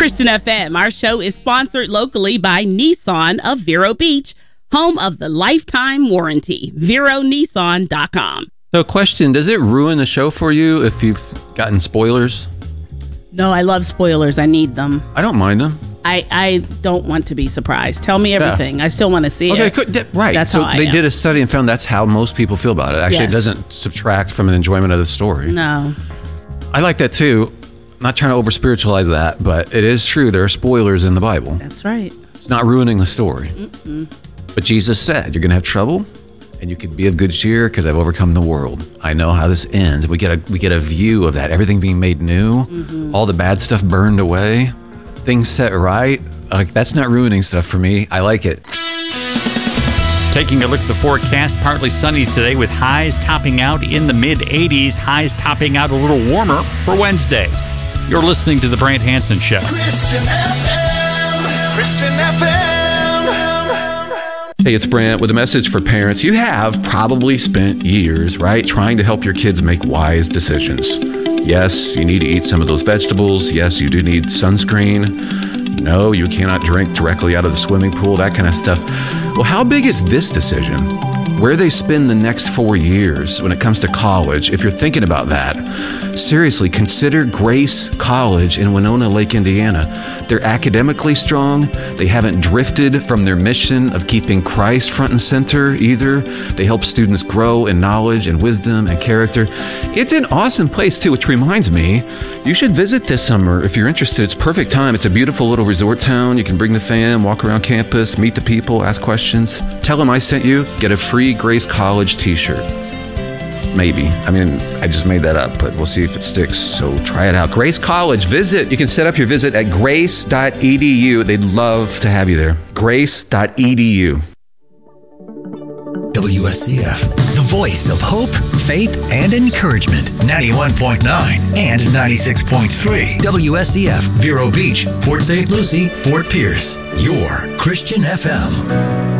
Christian FM. Our show is sponsored locally by Nissan of Vero Beach, home of the lifetime warranty. VeroNissan.com. So, question, does it ruin the show for you if you've gotten spoilers? No, I love spoilers. I need them. I don't mind them. I don't want to be surprised. Tell me everything. Yeah. I still want to see it. Right. That's so how they did a study and found that's how most people feel about it. Actually, It doesn't subtract from an enjoyment of the story. No. I like that too. I'm not trying to over-spiritualize that, but it is true. There are spoilers in the Bible. That's right. It's not ruining the story. But Jesus said, you're going to have trouble, and you can be of good cheer because I've overcome the world. I know how this ends. We get a view of that. Everything being made new, all the bad stuff burned away, things set right. Like, that's not ruining stuff for me. I like it. Taking a look at the forecast, partly sunny today with highs topping out in the mid-80s, highs topping out a little warmer for Wednesday. You're listening to The Brant Hansen Show. Christian FM. Christian FM. Hey, it's Brant with a message for parents. You have probably spent years, right, trying to help your kids make wise decisions. Yes, you need to eat some of those vegetables. Yes, you do need sunscreen. No, you cannot drink directly out of the swimming pool, that kind of stuff. Well, how big is this decision? Where they spend the next 4 years when it comes to college, if you're thinking about that, seriously, consider Grace College in Winona Lake, Indiana. They're academically strong. They haven't drifted from their mission of keeping Christ front and center either. They help students grow in knowledge and wisdom and character. It's an awesome place too, which reminds me, you should visit this summer if you're interested. It's perfect time. It's a beautiful little resort town. You can bring the fam, walk around campus, meet the people, ask questions. Tell them I sent you. Get a free Grace College t-shirt. Maybe. I mean, I just made that up, but we'll see if it sticks. So try it out. Grace College, visit. You can set up your visit at grace.edu. They'd love to have you there. Grace.edu. WSCF, the voice of hope, faith, and encouragement. 91.9 and 96.3. WSCF, Vero Beach, Port St. Lucie, Fort Pierce. Your Christian FM.